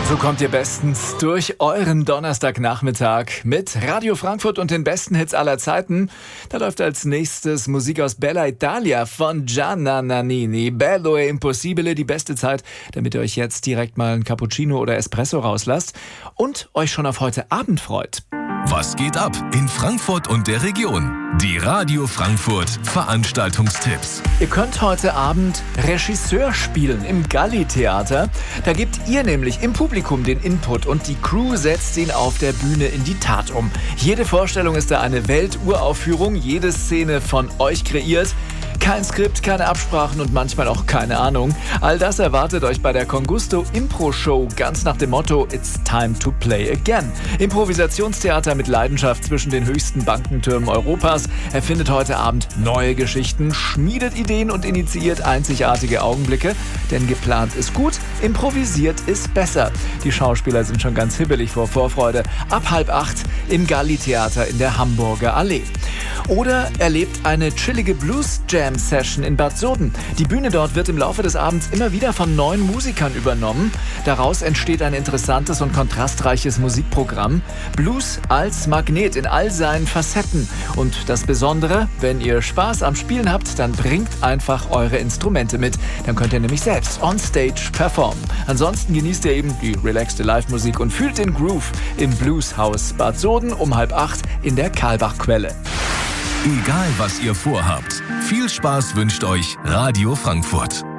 So kommt ihr bestens durch euren Donnerstagnachmittag mit Radio Frankfurt und den besten Hits aller Zeiten. Da läuft als nächstes Musik aus Bella Italia von Gianna Nannini. Bello e Impossibile, die beste Zeit, damit ihr euch jetzt direkt mal ein Cappuccino oder Espresso rauslasst und euch schon auf heute Abend freut. Was geht ab in Frankfurt und der Region? Die Radio Frankfurt Veranstaltungstipps. Ihr könnt heute Abend Regisseur spielen im Galli-Theater. Da gebt ihr nämlich im Publikum den Input und die Crew setzt ihn auf der Bühne in die Tat um. Jede Vorstellung ist da eine Welturaufführung, jede Szene von euch kreiert. Kein Skript, keine Absprachen und manchmal auch keine Ahnung. All das erwartet euch bei der Congusto Impro Show, ganz nach dem Motto It's time to play again. Improvisationstheater mit Leidenschaft zwischen den höchsten Bankentürmen Europas erfindet heute Abend neue Geschichten, schmiedet Ideen und initiiert einzigartige Augenblicke. Denn geplant ist gut, improvisiert ist besser. Die Schauspieler sind schon ganz hibbelig vor Vorfreude. Ab 7:30 im Galli-Theater in der Hamburger Allee. Oder erlebt eine chillige Blues-Jam-Session in Bad Soden. Die Bühne dort wird im Laufe des Abends immer wieder von neuen Musikern übernommen. Daraus entsteht ein interessantes und kontrastreiches Musikprogramm. Blues als Magnet in all seinen Facetten. Und das Besondere, wenn ihr Spaß am Spielen habt, dann bringt einfach eure Instrumente mit. Dann könnt ihr nämlich selbst on stage performen. Ansonsten genießt ihr eben die relaxte Live-Musik und fühlt den Groove im Blueshaus Bad Soden um 7:30 in der Karlbachquelle. Egal was ihr vorhabt, viel Spaß wünscht euch Radio Frankfurt.